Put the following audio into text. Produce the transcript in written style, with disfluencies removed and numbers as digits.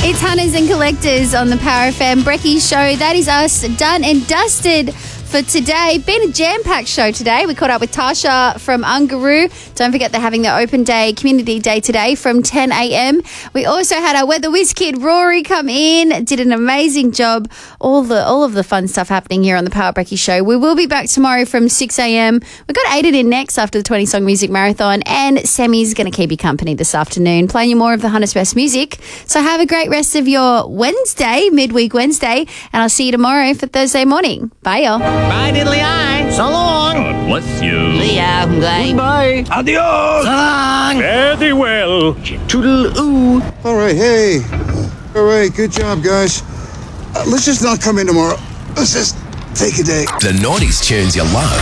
It's Hunters and Collectors on the Power FM Brekkie Show. That is us done and dusted for today. Been a jam-packed show today. We caught up with Tasha from Ungaroo. Don't forget they're having their open day, community day today from 10 a.m. We also had our Weather Whiz kid Rory come in, did an amazing job. All of the fun stuff happening here on the Power Brekkie Show. We will be back tomorrow from 6 a.m. We've got Aiden in next after the 20-song music marathon, and Semi's going to keep you company this afternoon, playing you more of the Hunters Best music. So have a great rest of your Wednesday, midweek Wednesday, and I'll see you tomorrow for Thursday morning. Bye, y'all. Bye, diddly-eye. So long. God bless you. See ya. Bye. Adios. So long. Very well. Toodle-oo. All right, hey. All right, good job, guys. Let's just not come in tomorrow. Let's just take a day. The 90s tunes you love